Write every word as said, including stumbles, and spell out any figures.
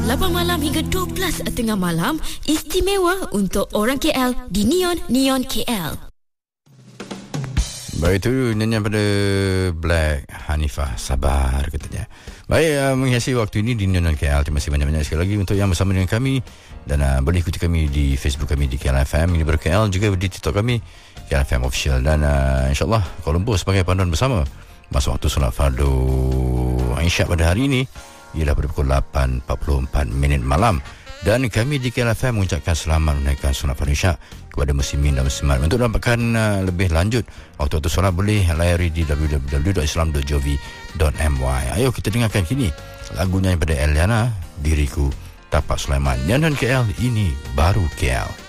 lapan malam hingga dua belas tengah malam, istimewa untuk orang K L di Neon Neon K L. Baik, itu nyanyian pada Black Hanifah, Sabar katanya. Baik, uh, menghiasi waktu ini di Neon K L. Terima kasih banyak-banyak sekali lagi untuk yang bersama dengan kami. Dan uh, boleh ikuti kami di Facebook kami di K L F M, ini baru K L, juga di TikTok kami K L F M Official. Dan uh, insyaAllah Kuala Lumpur sebagai panduan bersama masa waktu solat fardu Isyak pada hari ini ialah pada pukul lapan empat puluh empat minit malam. Dan kami di K L F M mengucapkan selamat menaikkan solat fardu Isyak kepada muslimin dan muslimat. Untuk dapatkan uh, lebih lanjut waktu-waktu solat, boleh layari di w w w dot islam dot gov dot m y. Ayo kita dengarkan kini lagunya daripada Eliana, Diriku Tapak Sulaiman. Neon K L, ini baru K L.